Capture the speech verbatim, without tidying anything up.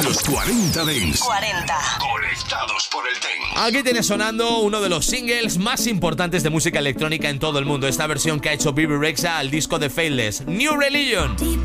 Los cuarenta Dance. cuarenta. Conectados por el Dance. Aquí tienes sonando uno de los singles más importantes de música electrónica en todo el mundo. Esta versión que ha hecho Bebe Rexha al disco de Faithless, New Religion. Deep